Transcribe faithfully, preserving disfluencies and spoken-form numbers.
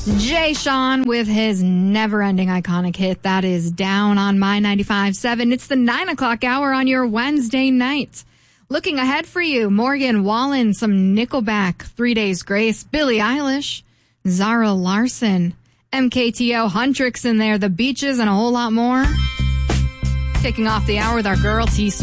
Jay Sean with his never-ending iconic hit. That is Down on My ninety-five point seven. It's the nine o'clock hour on your Wednesday night. Looking ahead for you, Morgan Wallen, some Nickelback, Three Days Grace, Billie Eilish, Zara Larsson, M K T O, Huntrix in there, The Beaches, and a whole lot more. Kicking off the hour with our girl T